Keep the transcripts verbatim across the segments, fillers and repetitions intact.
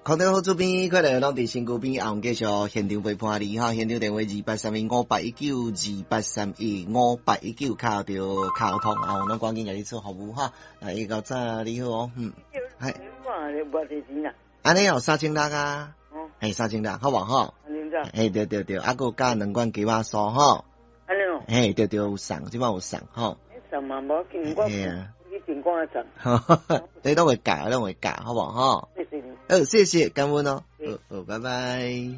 空中好主编，快来拢伫身躯边，后继续现场陪伴你哈。现场电话二八三一五八一九二八三一五八一九，靠着靠通啊，我们赶紧给你做服务哈。来，一个早你好哦，嗯，系。安尼有三千六啊，哦，系三千六，好无好？嘿，对对对，啊个加两罐鸡巴酥吼。安尼哦。嘿，对对，有送，即摆有送吼。送嘛无紧，我你尽管送。你都会教，都会教，好无吼？谢谢你。哦，谢谢，感恩哦。哦哦，拜拜。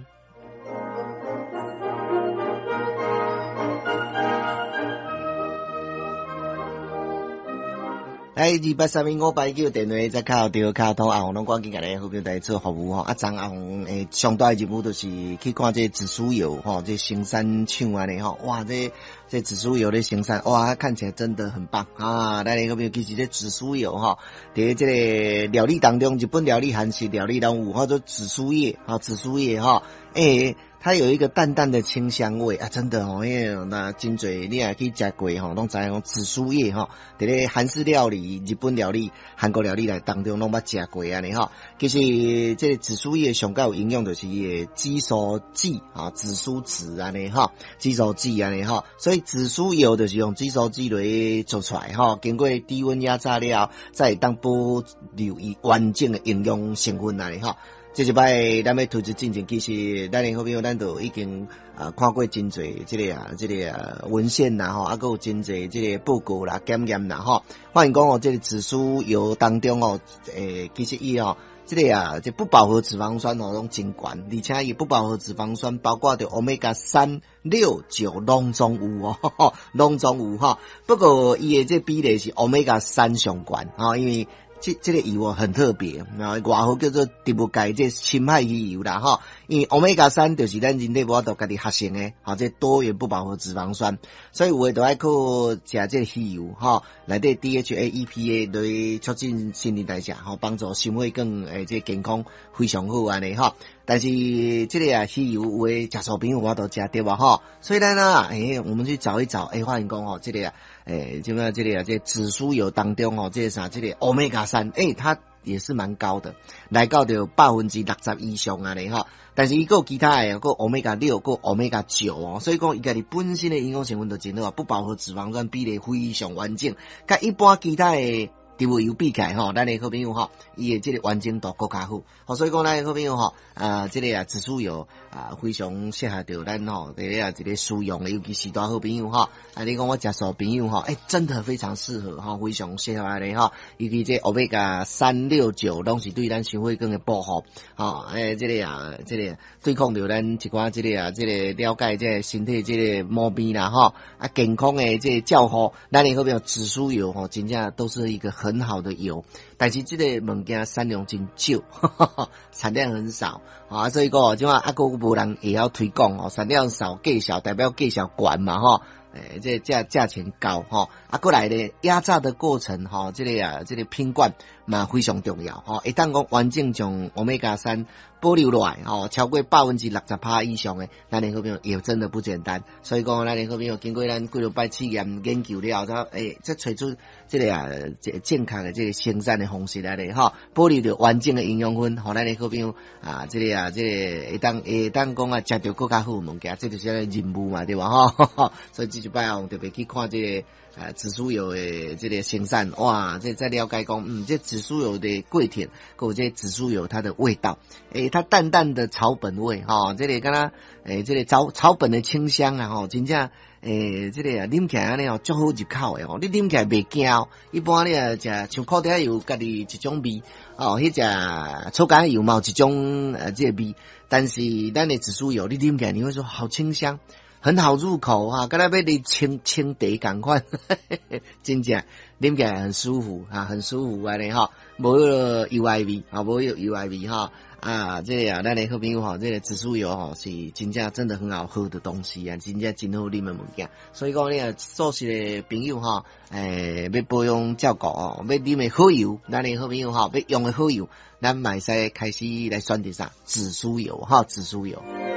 来二八三一五八一九电话再靠着卡通啊，我拢赶紧甲你好朋友来做服务吼。啊，昨红诶上大任务就是去看这紫苏油吼，这新山厂安尼吼，哇，这这紫苏油的新山，哇，看起来真的很棒啊！咱好朋友其实这紫苏油吼，伫这个料理当中，日本料理、韩式料理拢有，或者紫苏叶啊，紫苏叶哈，诶。它有一个淡淡的清香味啊，真的哦，因为那真侪你也去食过吼，拢知影紫苏叶吼，伫咧韩式料理、日本料理、韩国料理来当中拢捌食过安尼吼。其实这个紫苏叶上较有营养就是伊的紫苏籽啊，紫苏籽安尼吼，紫苏籽安尼吼，所以紫苏油就是用紫苏籽来做出来吼，经过低温压榨了，再当保留伊完整的营养成分安尼吼。这一摆咱要推出进程，其实咱的好朋友咱都已经啊看过真侪这个啊这个啊文献啦吼，啊还有真侪这个报告啦检验啦吼。欢迎讲哦，这个紫苏油当中哦，诶，其实伊哦，这个啊这不饱和脂肪酸哦拢真悬，而且伊不饱和脂肪酸包括着 omega 三、六、九拢总有哦，拢总有哈。不过伊的这比例是 omega 三上悬啊，因为这这个油很特别，啊，外号叫做植物界这深海鱼油啦哈。因为 omega 三就是咱人体无法度家己合成的，哈，这多元不饱和脂肪酸，所以有诶都爱靠食这鱼油哈，内底 D H A、E P A 来促进新陈代谢，哈，帮助心血管诶这健康非常好安尼哈。但是这个啊鱼油有诶食素朋友我都食对吧哈？所以咱啊，诶、欸，我们去找一找，诶、欸，发现讲哦，这个啊，诶、欸，就像这个啊，这紫苏油当中哦，这个啥，这个 omega 三，诶，它也是蛮高的，来到着百分之六十以上啊咧哈。但是伊个其他诶，个 omega 六、个 omega 九哦，所以讲伊家己本身诶营养成分就真好，不饱和脂肪酸比例非常完整，甲一般其他诶植物油比起来吼，咱诶好朋友吼，伊诶即个完整度更加好，好，所以讲咱诶好朋友吼，啊，即、這個啊紫蘇油啊非常適合着咱吼，第個啊一個使用嘅，尤其是大好朋友吼，啊你講我食素朋友吼，誒、欸、真的非常適合吼，非常適合安尼吼，尤其這 omega 三、六、九攏是對咱心血管嘅保護，吼，誒即個啊即、這個對抗着咱一寡即個啊即、這個了解即個身體即個毛病啦吼，啊健康嘅即個照護，咱誒好朋友紫蘇油吼，真正都是一個很很好的油，但是这个物件产量真少，产量很少啊，所以讲即话啊个无人也要推广哦，产量少价小代表价小悬嘛吼，诶，这价价钱高吼，啊过来咧压榨的过程吼，这个啊这个品管嘛非常重要吼，一旦讲完整将 omega 三保留落来吼，超过百分之六十趴以上诶，咱的好朋友也真的不简单，所以讲咱的好朋友经过咱几落摆试验研究了后，诶，再找出这个啊健康的这个生产的方式来咧吼，保留着完整的营养分，互咱的好朋友啊，这个啊这个会当会当讲啊，食着更加好物件，这就是咱的任务嘛，对吧吼？所以这一摆啊，特别去看这个啊紫苏油的这个生产，哇，这再了解讲，嗯，这紫苏油的过程，还有这紫苏油它的味道，诶，它淡淡的草本味哈，这里敢若诶，这个草草本的清香啊，吼，真正诶，这个啊，啉起来安尼哦，足好入口诶哦，你啉起来袂惊，一般你啊食像烤底油家己一种味，哦，迄只臭干油嘛有一种呃这个味，但是咱的紫苏油你啉起来你会说好清香。很好入口哈，跟那边的清清茶同款，真正啉起来很舒服啊，很舒服安尼哈，无油爱味啊，无油爱味哈啊，这个啊，咱的好朋友哈，这个紫蘇油哈是真正真的很好喝的东西啊，真正真好啉的物件，所以讲你啊，素食的朋友哈，诶，要保養照顧哦，要啉的好油，咱的好朋友哈，要用的好油，咱咪使開始來選擇啥紫蘇油哈，紫蘇油。